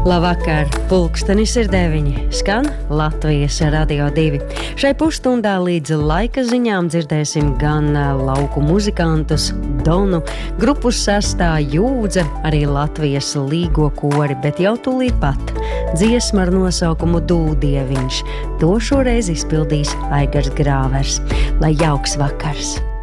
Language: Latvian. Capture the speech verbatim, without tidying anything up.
Labvakar, pulkstenis ir deviņi, skan Latvijas Radio divi. Šai pusstundā līdz laika ziņām dzirdēsim gan lauku muzikantus, Donu, grupu sastāv Jūdze, arī Latvijas līgo kori, bet jau tūlīt pat dziesma ar nosaukumu Dūldieviņš. To šoreiz izpildīs Aigars Grāvers. Lai jauks vakars!